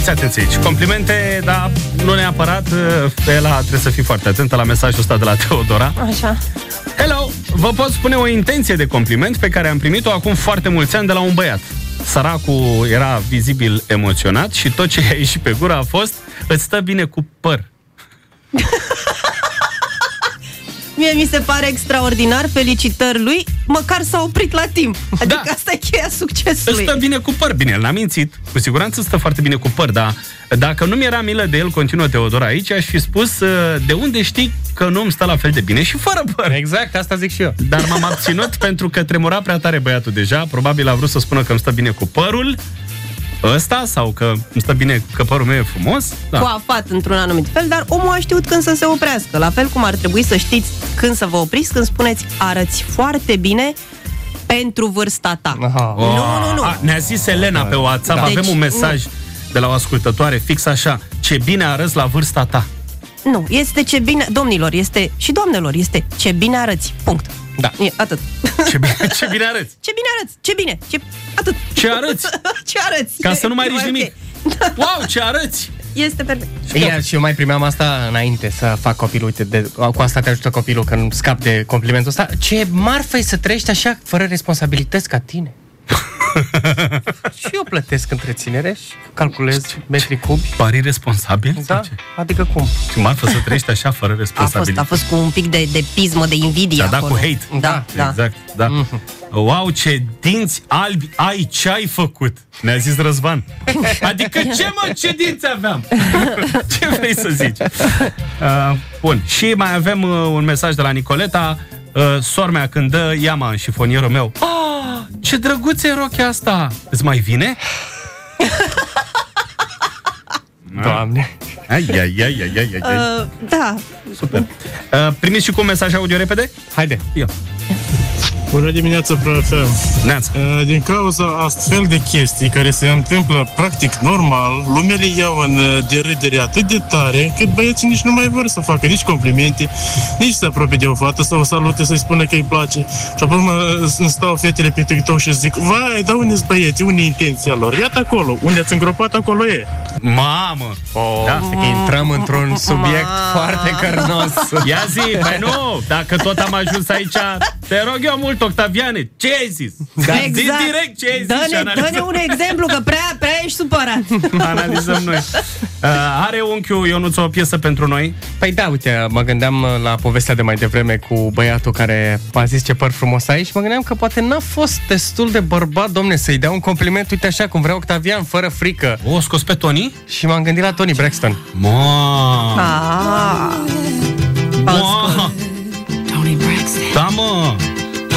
fiți atenți aici. Complimente, dar nu neapărat. Ela trebuie să fii foarte atentă la mesajul ăsta de la Teodora. Așa. Hello! Vă pot spune o intenție de compliment pe care am primit-o acum foarte mulți ani de la un băiat. Săracul era vizibil emoționat și tot ce i-a ieșit pe gură a fost: îți stă bine cu păr. Mie mi se pare extraordinar, felicitări lui, măcar s-a oprit la timp. Adică asta e cheia succesului. Îți stă bine cu păr, bine, el n-a mințit. Cu siguranță stă foarte bine cu păr, dar dacă nu mi-era milă de el, continuă Teodora aici, aș fi spus: de unde știi că nu îmi stă la fel de bine și fără păr? Exact, asta zic și eu. Dar m-am abținut pentru că tremura prea tare băiatul deja. Probabil a vrut să spună că îmi stă bine cu părul ăsta, sau că îmi stă bine că părul meu e frumos. Da. Coafat într-un anumit fel, dar omul a știut când să se oprească. La fel cum ar trebui să știți când să vă opriți, când spuneți: arăți foarte bine pentru vârsta ta. Nu. Ne-a zis Elena pe WhatsApp, Deci, avem un mesaj de la o ascultătoare fix așa: ce bine arăți la vârsta ta. Nu, este ce bine, domnilor, este și doamnelor, este ce bine arăți. Punct. Da. E atât. Ce bine arăți. Ce bine arăți. Ce bine. Atât. Ce arăți. Ce arăți. Ca să nu mai rici nimic. Okay. Wow, ce arăți. Este perfect. Iar și eu mai primeam asta înainte să fac copilul. Uite, cu asta te ajută copilul, că nu scap de complimentul ăsta. Ce marfă e să trăiești așa, fără responsabilități ca tine. Și eu plătesc întreținere și calculez metri cubi. Pari responsabil? Da, adică cum? Ce marfă să trăiești așa fără responsabilitate. A fost cu un pic de pismă, de invidie. S-a dat acolo. cu hate. Da. Exact, da. Wow, ce dinți albi ai, ce ai făcut? Ne-a zis Răzvan. Adică ce dinți aveam? Ce vrei să zici? Bun, și mai avem un mesaj de la Nicoleta. Sor mea când dă iama în șifonierul meu: ce drăguț e rochia asta! Îți mai vine? Doamne. Ai. Da. Super. Primiți și cu un mesaj audio repede? Haide. Eu. Bună dimineața, Pro-FM. Din cauza astfel de chestii care se întâmplă practic normal, lumea le iau în derâdere atât de tare, încât băieții nici nu mai vor să facă nici complimente, nici să apropie de o fată sau o salute, să-i spună că îi place. Și apoi îmi stau fetele pe TikTok și zic: vai, dar unde-s băieții? Unde e intenția lor? Iată acolo, unde ați îngropat, acolo e. Mamă! Da, că intrăm într-un subiect foarte cărnos. Ia zi, păi nu, dacă tot am ajuns aici, te rog eu mult, Octaviane, ce ai zis? Exact. Zi direct ce ai zis. Dă-ne un exemplu, că prea ești supărat. Analizăm noi. Are unchiul Ionuț o piesă pentru noi? Păi da, uite, mă gândeam la povestea de mai devreme cu băiatul care a zis ce păr frumos ai și mă gândeam că poate n-a fost destul de bărbat, domne, să-i dea un compliment, uite așa, cum vrea Octavian, fără frică. O scos pe Tony? Și m-am gândit la Tony Braxton.